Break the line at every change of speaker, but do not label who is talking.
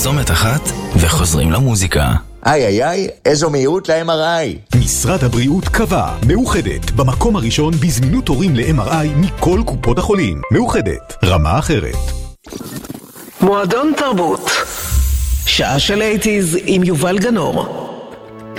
פרסומת אחת וחוזרים למוזיקה.
איי, איזו מהירות ל-MRI.
משרד הבריאות קבע, מאוחדת, במקום הראשון בזמינות תורים ל-MRI מכל קופות החולים. מאוחדת, רמה אחרת.
מועדון תרבות, שעה של 80s עם יובל גנור.